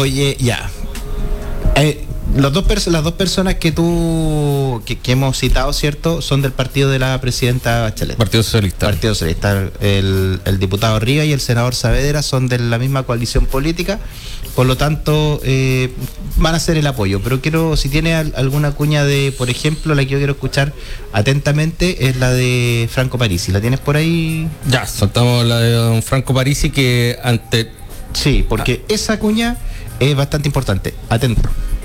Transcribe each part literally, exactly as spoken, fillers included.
Oye, ya. Eh, los dos pers- las dos personas que tú que, que hemos citado, ¿cierto? Son del partido de la presidenta Bachelet. Partido Socialista. Partido Socialista. El, el diputado Rivas y el senador Saavedra son de la misma coalición política. Por lo tanto, eh, van a ser el apoyo. Pero quiero, si tiene al, alguna cuña de, por ejemplo, la que yo quiero escuchar atentamente es la de Franco Parisi. ¿La tienes por ahí? Ya, soltamos la de don Franco Parisi, que ante... Sí, porque ah. esa cuña es bastante importante. Atento.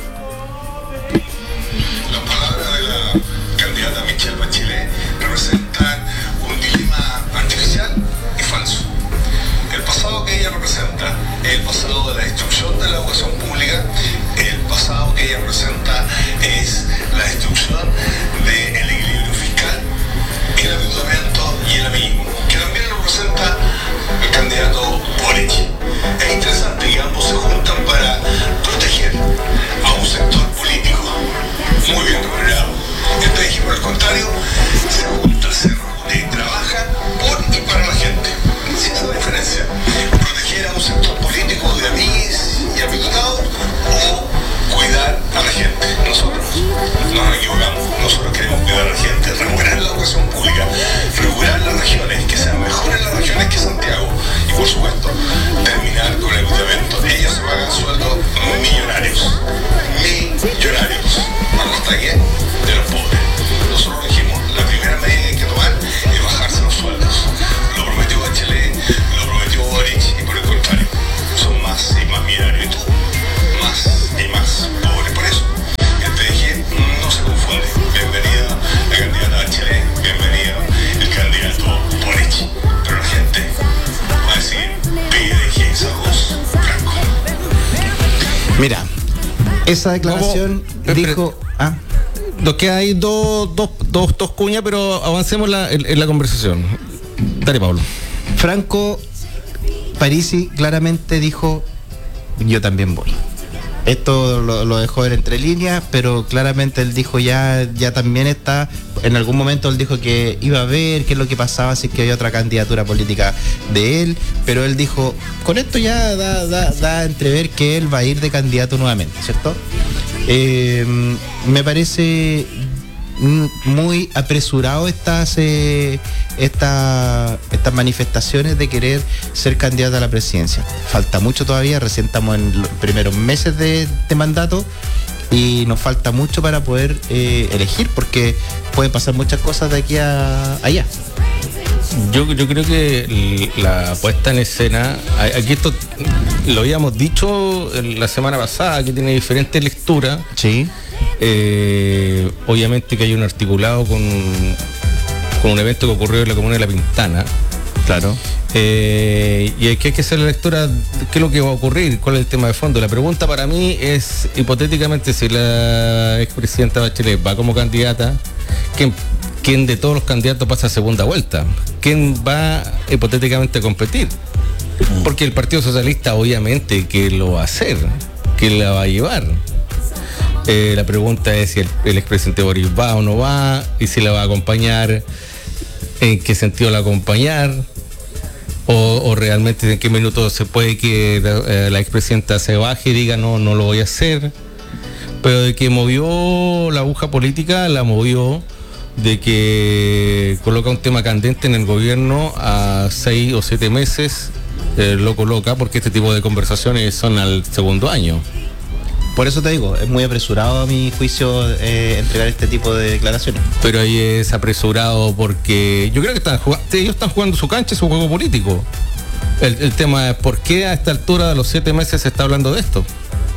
Las palabras de la candidata Michelle Bachelet representan un dilema artificial y falso. El pasado que ella representa es el pasado de la destrucción de la educación pública, el pasado que ella representa es la destrucción del equilibrio fiscal, el endeudamiento y el amiguismo, que también lo representa el candidato Boric. Es interesante que ambos se juntan para proteger a un sector político muy bien remunerado. El P D G, por el contrario, se junta al cerro y trabaja por y para la gente. Esa es la diferencia. Proteger a un sector político de amiguis y amiguitados o cuidar a la gente. Nosotros no nos equivocamos. Nosotros queremos cuidar a la gente, recuperar la educación pública, recuperar las regiones, que sean mejores las regiones que Santiago. Y por supuesto, terminar con el endeudamiento. Ellos se pagan sueldos millonarios. Millonarios. ¿A costa de qué? De los pobres. Nosotros dijimos, la primera medida que hay que tomar es bajarse los sueldos. Lo prometió Bachelet, lo prometió Boric, y por el contrario, son más y más millonarios. Y tú, más y más pobres. Por eso, el P D G no se confunde. Bienvenida la candidata Bachelet, bienvenido el candidato Boric. Pero la gente va a decir, P D G esa voz, Franco. Mira, esa declaración ¿Cómo? dijo... Ah. Nos queda ahí dos, dos, dos, dos cuñas, pero avancemos la, en, en la conversación. Dale, Pablo. Franco Parisi claramente dijo, yo también voy. Esto lo, lo dejó ver entre líneas, pero claramente él dijo ya, ya también está. En algún momento él dijo que iba a ver qué es lo que pasaba si es que había otra candidatura política de él, pero él dijo, con esto ya da, da, da a entrever que él va a ir de candidato nuevamente, ¿cierto? Eh, me parece muy apresurado estas eh, esta, estas manifestaciones de querer ser candidato a la presidencia. Falta mucho todavía, recién estamos en los primeros meses de, de mandato y nos falta mucho para poder eh, elegir, porque pueden pasar muchas cosas de aquí a allá. Yo, yo creo que la puesta en escena, aquí esto lo habíamos dicho la semana pasada, que tiene diferentes lecturas. Sí. Eh, obviamente que hay un articulado con, con un evento que ocurrió en la comuna de La Pintana. Claro. Eh, y hay que, hay que hacer la lectura de qué es lo que va a ocurrir, cuál es el tema de fondo. La pregunta para mí es, hipotéticamente, si la expresidenta Bachelet va como candidata, ¿quién, quién de todos los candidatos pasa a segunda vuelta? ¿Quién va hipotéticamente a competir? Porque el Partido Socialista obviamente que lo va a hacer, que la va a llevar. Eh, la pregunta es si el, el expresidente Boric va o no va, y si la va a acompañar, en qué sentido la va a acompañar, o, o realmente en qué minuto se puede que la, eh, la expresidenta se baje y diga no, no lo voy a hacer. Pero de que movió la aguja política, la movió de que coloca un tema candente en el gobierno a seis o siete meses, eh, lo coloca, porque este tipo de conversaciones son al segundo año. Por eso te digo, es muy apresurado a mi juicio eh, entregar este tipo de declaraciones. Pero ahí es apresurado porque yo creo que están jugando, ellos están jugando su cancha, su juego político. El, el tema es por qué a esta altura de los siete meses se está hablando de esto.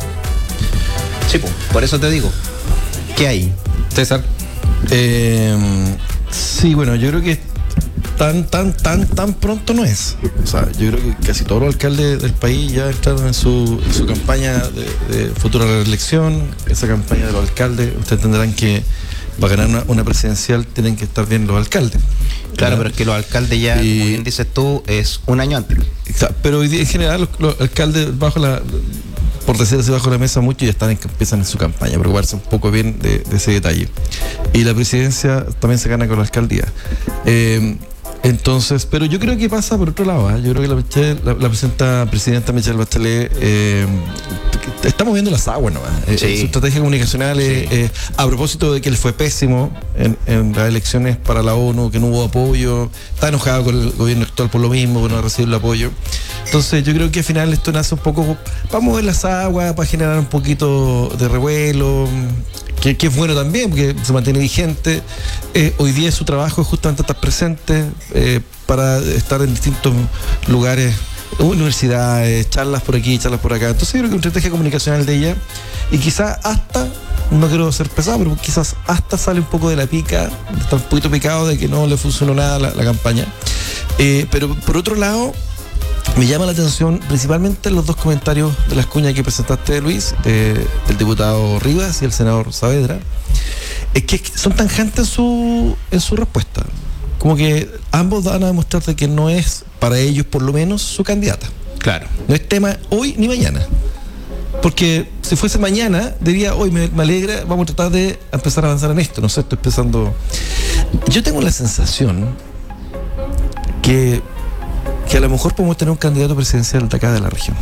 Sí, pues, por eso te digo, ¿qué hay? César. Eh, sí, bueno, yo creo que tan, tan, tan, tan pronto no es. O sea, yo creo que casi todos los alcaldes del país ya entraron en su, en su campaña de, de futura reelección. Esa campaña de los alcaldes, ustedes tendrán que, para ganar una, una presidencial, tienen que estar bien los alcaldes. Claro, pero es que los alcaldes ya, y, como bien dices tú, es un año antes. Pero hoy día, en general, los, los alcaldes bajo la... por decirse bajo la mesa mucho, ya están en, empiezan en su campaña, preocuparse un poco bien de, de ese detalle. Y la presidencia también se gana con la alcaldía. Eh, Entonces, pero yo creo que pasa por otro lado, ¿eh? Yo creo que la, Michelle, la, la presidenta, presidenta Michelle Bachelet, eh, estamos viendo las aguas nomás. Sí. Eh, su estrategia comunicacional, sí. eh, eh, a propósito de que él fue pésimo en, en las elecciones para la ONU, que no hubo apoyo, está enojado con el gobierno actual por lo mismo, que no recibió el apoyo. Entonces yo creo que al final esto nace un poco para mover las aguas, para generar un poquito de revuelo, que, que es bueno también, porque se mantiene vigente. Eh, hoy día su trabajo es justamente estar presente, eh, para estar en distintos lugares, universidades, charlas por aquí, charlas por acá. Entonces yo creo que una estrategia comunicacional de ella, y quizás hasta, no quiero ser pesado, pero quizás hasta sale un poco de la pica, está un poquito picado de que no le funcionó nada la, la campaña. Eh, pero por otro lado, me llama la atención principalmente los dos comentarios de las cuñas que presentaste, Luis, eh, el diputado Rivas y el senador Saavedra. Es que son tanjantes en su, en su respuesta. Como que ambos van a demostrar que no es, para ellos por lo menos, su candidata. Claro. No es tema hoy ni mañana. Porque si fuese mañana, diría, hoy me, me alegra, vamos a tratar de empezar a avanzar en esto. No sé, estoy pensando. Yo tengo la sensación que, que a lo mejor podemos tener un candidato presidencial de acá de la región.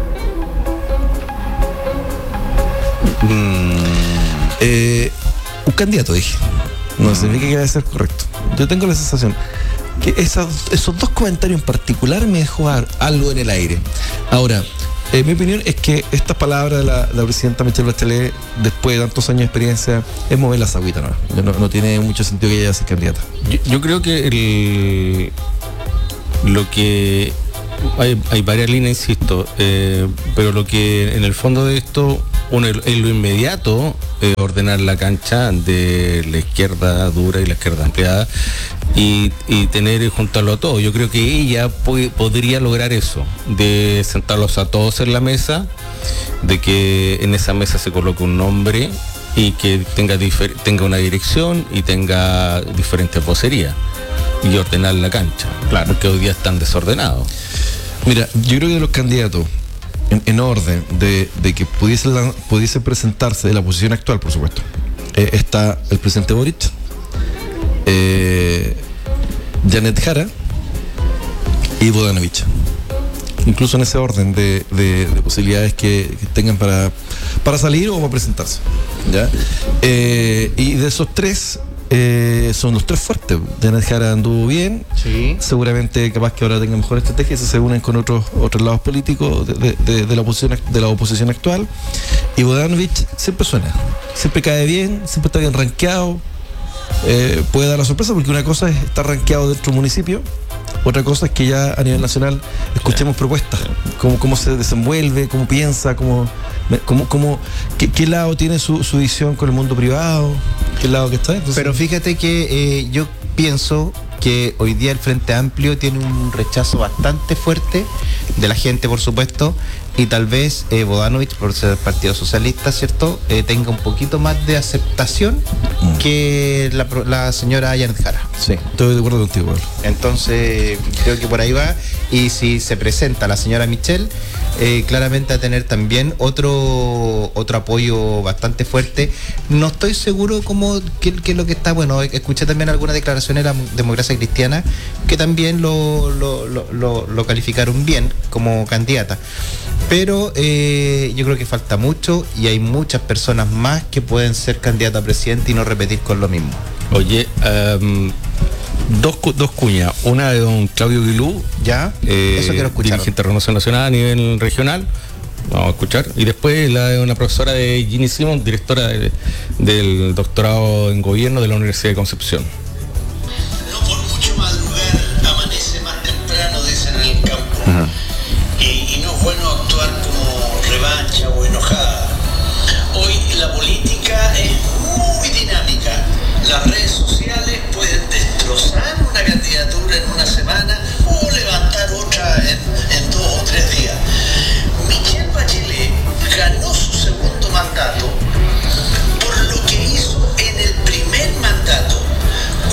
Mm. Eh, un candidato, dije. No mm. significa que debe ser correcto. Yo tengo la sensación que esas, esos dos comentarios en particular me dejó algo en el aire. Ahora, eh, mi opinión es que estas palabras de la, de la presidenta Michelle Bachelet, después de tantos años de experiencia, es mover las agüitas, ¿no? No, no tiene mucho sentido que ella sea candidata. Yo, yo creo que el, lo que hay, hay varias líneas, insisto, eh, pero lo que en el fondo de esto, uno, en lo inmediato, eh, ordenar la cancha de la izquierda dura y la izquierda ampliada, y, y tener y juntarlo todo. Yo creo que ella po- podría lograr eso, de sentarlos a todos en la mesa, de que en esa mesa se coloque un nombre y que tenga, difer- tenga una dirección y tenga diferentes vocerías, y ordenar la cancha. Claro, porque hoy día están desordenados. Mira, yo creo que los candidatos en, en orden de, de que pudiese, la, pudiese presentarse de la posición actual, por supuesto, eh, está el presidente Boric, eh, Janet Jara y Bodanovich. Incluso en ese orden de, de, de posibilidades que, que tengan para, para salir o para presentarse, ¿ya? Eh, y de esos tres, eh, son los tres fuertes. Janet Jara anduvo bien, sí. Seguramente capaz que ahora tenga mejor estrategia, se unen con otros otros lados políticos de, de, de, de la oposición de la oposición actual. Y Bodanovich siempre suena, siempre cae bien, siempre está bien rankeado, eh, puede dar la sorpresa, porque una cosa es estar rankeado dentro del municipio, otra cosa es que ya a nivel nacional escuchemos propuestas, cómo, cómo se desenvuelve, cómo piensa, cómo, cómo, cómo qué, qué lado tiene su, su visión con el mundo privado, qué lado que está. Entonces, pero fíjate que eh, yo pienso que hoy día el Frente Amplio tiene un rechazo bastante fuerte de la gente, por supuesto, y tal vez eh, Bodanovich, por ser Partido Socialista, ¿cierto?, eh, tenga un poquito más de aceptación mm. que la, la señora Janet Jara. Sí, estoy de acuerdo contigo, Pablo. Entonces, creo que por ahí va. Y si se presenta la señora Michelle, eh, claramente va a tener también otro otro apoyo bastante fuerte. No estoy seguro cómo qué es lo que está. Bueno, escuché también algunas declaraciones de la Democracia Cristiana que también lo, lo, lo, lo, lo calificaron bien como candidata. Pero eh, yo creo que falta mucho y hay muchas personas más que pueden ser candidatas a presidente y no repetir con lo mismo. Oye, um, dos, dos cuñas. Una de don Claudio Guilú, ya, eh, eso quiero escuchar. dirigente de Renovación Nacional a nivel regional. Vamos a escuchar. Y después la de una profesora de Ginny Simon, directora de, del doctorado en gobierno de la Universidad de Concepción. No por mucho madrugar amanece más temprano, dicen en el campo. Uh-huh. Y, y no es bueno actuar como revancha o enojada. Hoy la política es muy dinámica. Las redes sociales pueden destrozar una candidatura en una semana o levantar otra en, en dos o tres días. Michelle Bachelet ganó su segundo mandato por lo que hizo en el primer mandato,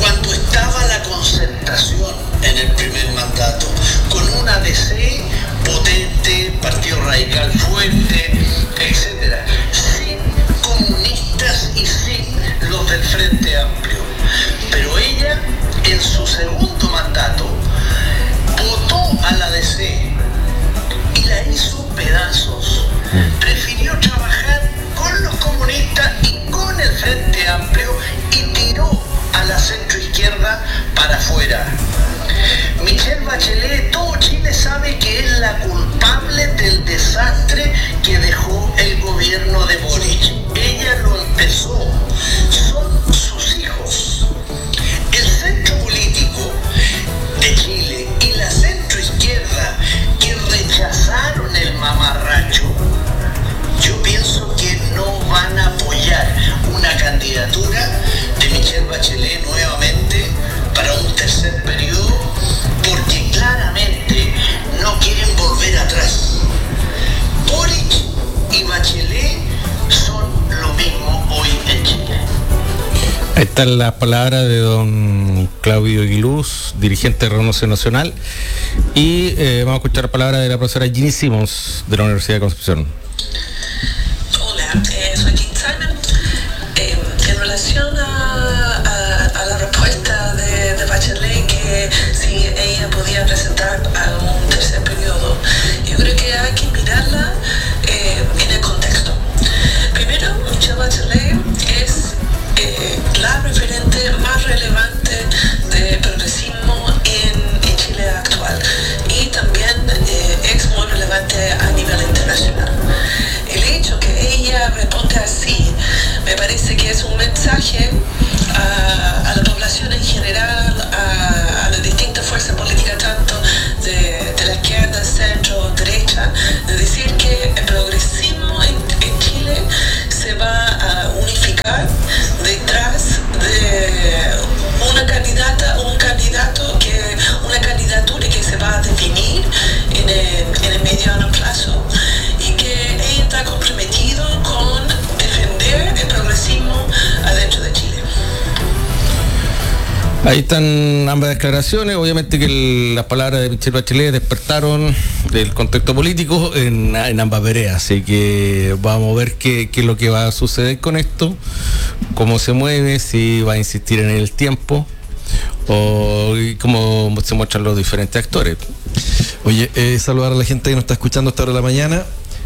Están las palabras de don Claudio Aguiluz, dirigente de Renovación Nacional, y eh, vamos a escuchar palabras de la profesora Ginny Simmons de la Universidad de Concepción. Hola, eh, soy Jean Simon. Eh, en relación a, a, a la respuesta de, de Bachelet, que si ella podía presentar a un tercer periodo, yo creo que hay que mirarla eh, en el contexto. Primero, Michelle Bachelet es eh, la referente más relevante de progresismo en, en Chile actual, y también eh, es muy relevante a nivel internacional. El hecho que ella responde así me parece que es un mensaje a, a la población en general, a, a las distintas fuerzas políticas, tanto de, de la izquierda, centro, derecha, de decir que el progresismo en, en Chile se va a unificar detrás de una candidata o un candidato, que una candidatura que se va a definir en el, en el mediano plazo, y que ella está comprometido con defender el progresismo adentro de Chile. Ahí están ambas declaraciones. Obviamente que el, las palabras de Michelle Bachelet despertaron del contexto político en, en ambas veredas, así que vamos a ver qué, qué es lo que va a suceder con esto, cómo se mueve, si va a insistir en el tiempo o cómo se muestran los diferentes actores. Oye, eh, saludar a la gente que nos está escuchando a esta hora de la mañana.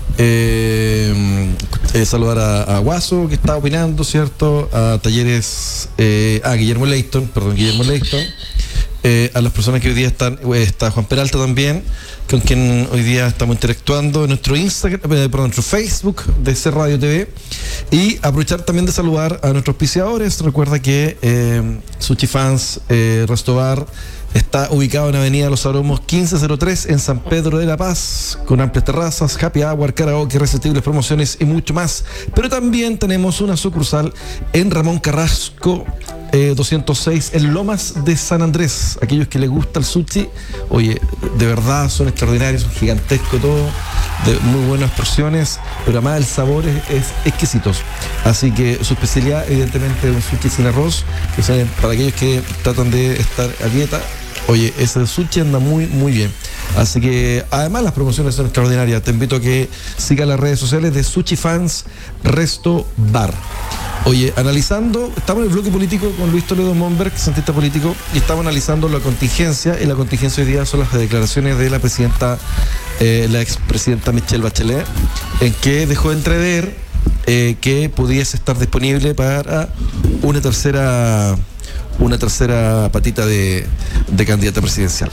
Eh, eh, saludar a, a Guaso, que está opinando, ¿cierto? A Talleres, eh, a Guillermo Leighton, perdón, Guillermo Leighton. Eh, a las personas que hoy día están, eh, está Juan Peralta también, con quien hoy día estamos interactuando en nuestro Instagram, eh, perdón, nuestro Facebook de C Radio T V. Y aprovechar también de saludar a nuestros auspiciadores. Recuerda que eh, Sushi Fans eh, Resto Bar está ubicado en Avenida Los Aromos quince cero tres en San Pedro de la Paz, con amplias terrazas, happy hour, karaoke, irresistibles promociones y mucho más. Pero también tenemos una sucursal en Ramón Carrasco eh, doscientos seis en Lomas de San Andrés. Aquellos que les gusta el sushi, oye, de verdad son extraordinarios, son gigantescos todo, de muy buenas porciones, pero además el sabor es, es exquisito. Así que su especialidad evidentemente es un sushi sin arroz, que saben, para aquellos que tratan de estar a dieta. Oye, ese sushi anda muy, muy bien. Así que, además, las promociones son extraordinarias. Te invito a que sigas las redes sociales de Sushi Fans Resto Bar. Oye, analizando, estamos en el bloque político con Luis Toledo Momberg, cientista político, y estamos analizando la contingencia, y la contingencia hoy día son las declaraciones de la presidenta, eh, la expresidenta Michelle Bachelet, en que dejó de entrever eh, que pudiese estar disponible para una tercera... una tercera patita de, de candidata presidencial.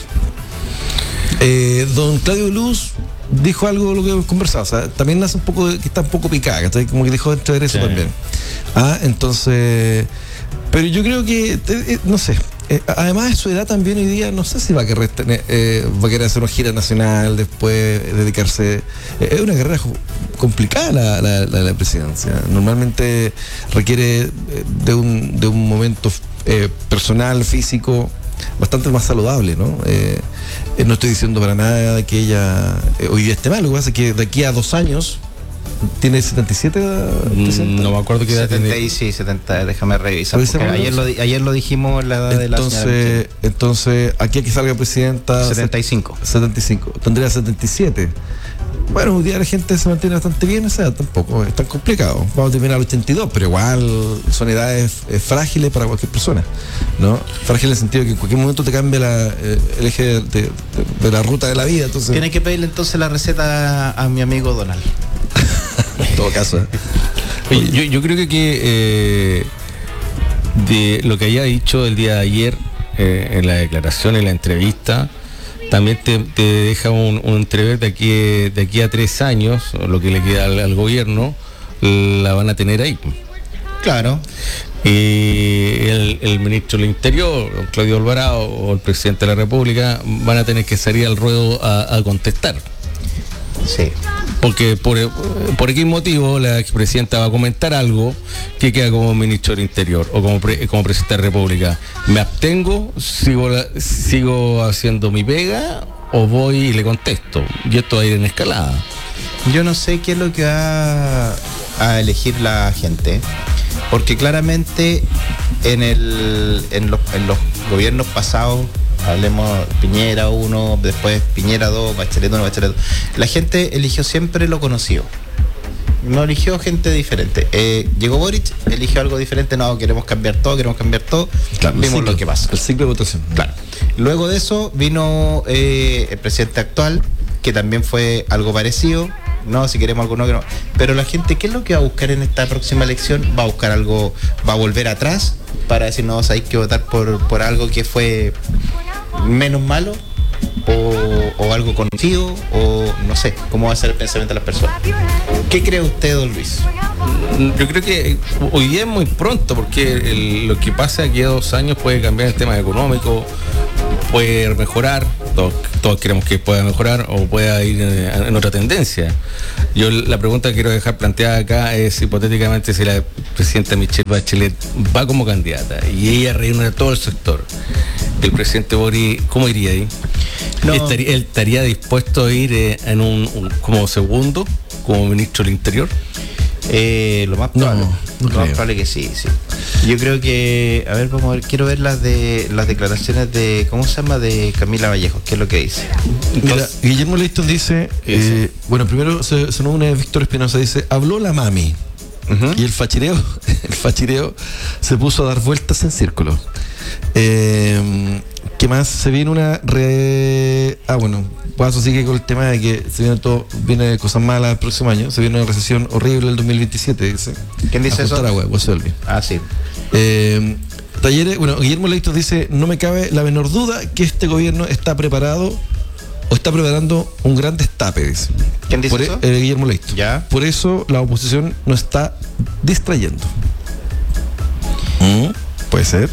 Eh, don Claudio Luz dijo algo de lo que hemos conversado, o sea, también nace un poco de, que está un poco picada, ¿sí? Como que dejó de entrever eso, sí. También. Ah, entonces, pero yo creo que, eh, no sé, eh, además de su edad también hoy día, no sé si va a querer, eh, va a querer hacer una gira nacional, después dedicarse, eh, es una carrera complicada la, la, la, la presidencia, normalmente requiere de un, de un momento Eh, personal, físico, bastante más saludable, ¿no? Eh, eh, no estoy diciendo para nada que ella eh, hoy día esté mal, lo que pasa es que de aquí a dos años tiene setenta y siete. Mm, no me acuerdo qué edad setenta tiene. Y sí, setenta, déjame revisar. Porque Porque ayer, lo, ayer lo dijimos la edad de la entonces, señora. entonces, aquí a que salga presidenta. setenta y cinco. setenta y cinco. Tendría setenta y siete. Bueno, hoy día la gente se mantiene bastante bien, o sea, tampoco es tan complicado. Vamos a terminar al ochenta y dos, pero igual son edades eh, frágiles para cualquier persona, ¿no? Frágil en el sentido que en cualquier momento te cambia la, eh, el eje de, de, de la ruta de la vida. Entonces, tiene que pedirle entonces la receta a, a mi amigo Donald. En todo caso. ¿eh? Oye, yo, yo creo que, que eh, de lo que haya dicho el día de ayer eh, en la declaración, en la entrevista, también te, te deja un, un entrever de aquí, de aquí a tres años, lo que le queda al, al gobierno, la van a tener ahí. Claro. Y el, el ministro del Interior, Claudio Alvarado, o el presidente de la República, van a tener que salir al ruedo a, a contestar. Sí. Porque por, por aquel motivo la expresidenta va a comentar algo que queda como ministro del Interior o como, pre, como presidente de la República. ¿Me abstengo? ¿Sigo, sigo haciendo mi pega? ¿O voy y le contesto? Y esto va a ir en escalada. Yo no sé qué es lo que va a elegir la gente, porque claramente en el en los, en los gobiernos pasados, hablemos Piñera uno, después Piñera dos, Bachelet uno, Bachelet dos, la gente eligió siempre lo conocido. No eligió gente diferente. Eh, llegó Boric, eligió algo diferente. No, queremos cambiar todo, queremos cambiar todo. Claro, vimos ciclo, lo que pasa. El ciclo de votación. Claro. Luego de eso vino eh, el presidente actual, que también fue algo parecido. No, si queremos algo no, que no. Pero la gente, ¿qué es lo que va a buscar en esta próxima elección? Va a buscar algo, va a volver atrás para decir, no, hay que votar por, por algo que fue menos malo. O, o algo conocido, o no sé, cómo va a ser el pensamiento de las personas. ¿Qué cree usted, don Luis? Yo creo que hoy día es muy pronto, porque el, lo que pasa aquí a dos años puede cambiar el tema económico, puede mejorar, todos, todos queremos que pueda mejorar o pueda ir en, en otra tendencia. Yo la pregunta que quiero dejar planteada acá es, hipotéticamente, si la presidenta Michelle Bachelet va como candidata y ella reúne a todo el sector, el presidente Boric, ¿cómo iría ahí? No. ¿Estaría, ¿Él estaría dispuesto a ir eh, en un, un como segundo, como ministro del Interior? Eh, lo más probable, no, no lo más probable que sí, sí. Yo creo que, a ver, vamos a ver, quiero ver las de las declaraciones de, ¿cómo se llama? De Camila Vallejo, ¿qué es lo que dice? Mira, Guillermo Leighton dice, eh, bueno, primero se sonó una de Víctor Espinosa, dice, habló la mami. Uh-huh. Y el fachireo, el fachireo se puso a dar vueltas en círculo. Eh, ¿Qué más? Se viene una re... Ah, bueno, Paso sigue con el tema de que se viene todo, viene cosas malas el próximo año, se viene una recesión horrible el dos mil veintisiete, dice. ¿Quién dice eso? Agua, ah, sí. Eh, Talleres, bueno, Guillermo Leighton dice, no me cabe la menor duda que este gobierno está preparado o está preparando un gran destape, dice. ¿Quién dice Por eso? E, eh, Guillermo Leighton. Ya. Por eso la oposición no está distrayendo. ¿Mm? Puede ser.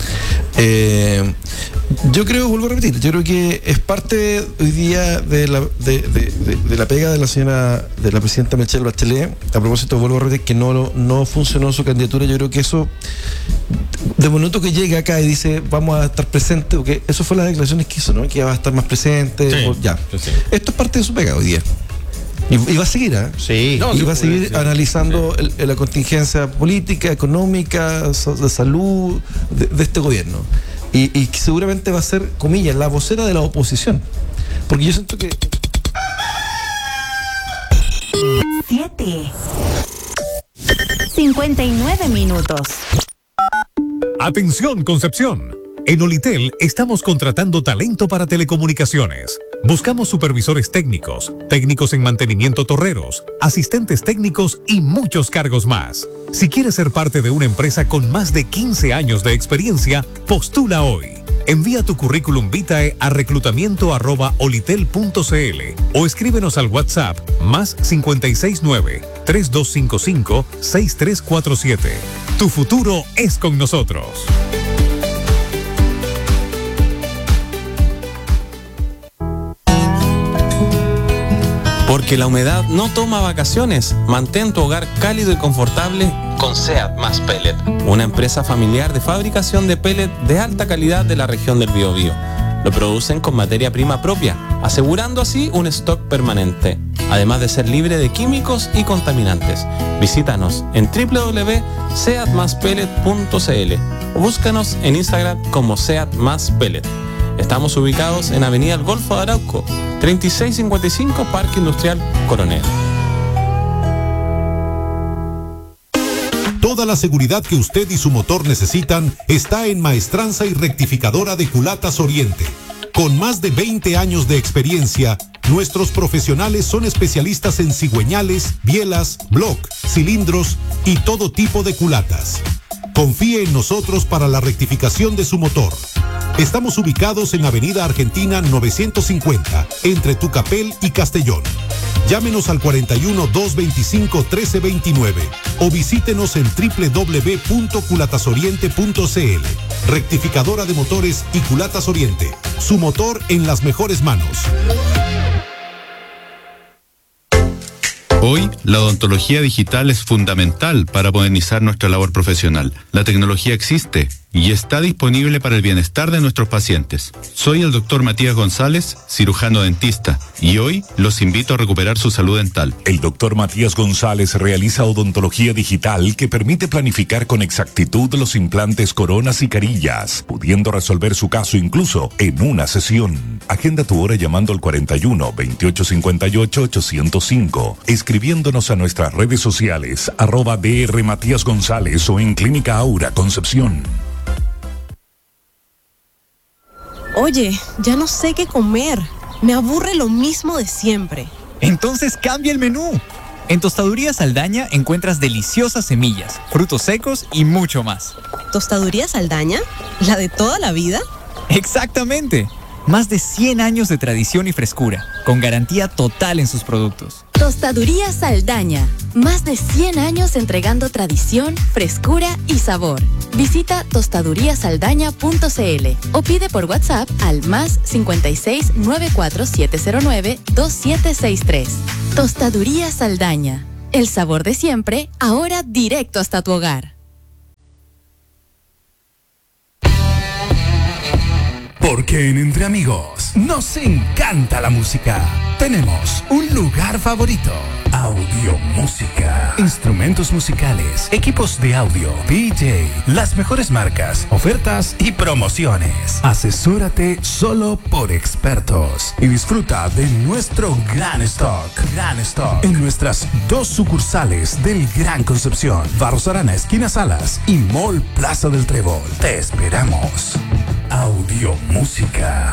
Eh, yo creo, vuelvo a repetir, yo creo que es parte hoy día de la, de, de, de, de la pega de la señora, de la presidenta Michelle Bachelet. A propósito, vuelvo a repetir que no, no funcionó su candidatura. Yo creo que eso, de momento que llega acá y dice vamos a estar presentes, porque eso fue las declaraciones que hizo, ¿no? Que va a estar más presente. Sí, o, ya. Sí. Esto es parte de su pega hoy día. Y, y va a seguir, ¿eh? Sí. No, y va a seguir sí, analizando sí. el, la contingencia política, económica, so, de salud de, de este gobierno. Y, y seguramente va a ser, comillas, la vocera de la oposición. Porque yo siento que... Siete. cincuenta y nueve minutos. Atención, Concepción. En Olitel estamos contratando talento para telecomunicaciones. Buscamos supervisores técnicos, técnicos en mantenimiento torreros, asistentes técnicos y muchos cargos más. Si quieres ser parte de una empresa con más de quince años de experiencia, postula hoy. Envía tu currículum vitae a reclutamiento arroba olitel punto cl o escríbenos al WhatsApp más cinco seis nueve, tres dos cinco cinco, seis tres cuatro siete. Tu futuro es con nosotros. Porque la humedad no toma vacaciones. Mantén tu hogar cálido y confortable con SEAT más Pellet, una empresa familiar de fabricación de pellet de alta calidad de la región del Biobío. Lo producen con materia prima propia, asegurando así un stock permanente, además de ser libre de químicos y contaminantes. Visítanos en doble u doble u doble u punto seat más pellet punto cl o búscanos en Instagram como SEAT más Pellet. Estamos ubicados en Avenida El Golfo de Arauco, treinta y seis cincuenta y cinco, Parque Industrial Coronel. Toda la seguridad que usted y su motor necesitan está en Maestranza y Rectificadora de Culatas Oriente. Con más de veinte años de experiencia, nuestros profesionales son especialistas en cigüeñales, bielas, block, cilindros y todo tipo de culatas. Confíe en nosotros para la rectificación de su motor. Estamos ubicados en Avenida Argentina novecientos cincuenta, entre Tucapel y Castellón. Llámenos al cuarenta y uno, doscientos veinticinco, trece veintinueve o visítenos en doble u doble u doble u punto culatasoriente punto cl. Rectificadora de motores y Culatas Oriente. Su motor en las mejores manos. Hoy, la odontología digital es fundamental para modernizar nuestra labor profesional. La tecnología existe y está disponible para el bienestar de nuestros pacientes. Soy el doctor Matías González, cirujano dentista, y hoy los invito a recuperar su salud dental. El doctor Matías González realiza odontología digital que permite planificar con exactitud los implantes, coronas y carillas, pudiendo resolver su caso incluso en una sesión. Agenda tu hora llamando al cuarenta y uno, veintiocho cincuenta y ocho, ochocientos cinco, escribiéndonos a nuestras redes sociales, arroba dr Matías González o en Clínica Aura Concepción. Oye, ya no sé qué comer. Me aburre lo mismo de siempre. Entonces cambia el menú. En Tostaduría Saldaña encuentras deliciosas semillas, frutos secos y mucho más. ¿Tostaduría Saldaña? ¿La de toda la vida? Exactamente. Más de cien años de tradición y frescura, con garantía total en sus productos. Tostaduría Saldaña. Más de cien años entregando tradición, frescura y sabor. Visita tostaduría saldaña punto c l o pide por WhatsApp al más cincuenta y seis, nueve cuatro siete cero nueve, dos siete seis tres. Tostaduría Saldaña. El sabor de siempre, ahora directo hasta tu hogar. Porque en Entre Amigos nos encanta la música. Tenemos un lugar favorito. Audio Música. Instrumentos musicales, equipos de audio, D J, las mejores marcas, ofertas y promociones. Asesórate solo por expertos y disfruta de nuestro gran stock. Gran stock. En nuestras dos sucursales del Gran Concepción, Barros Arana, esquina Salas y Mall Plaza del Trébol. Te esperamos. Audio Música.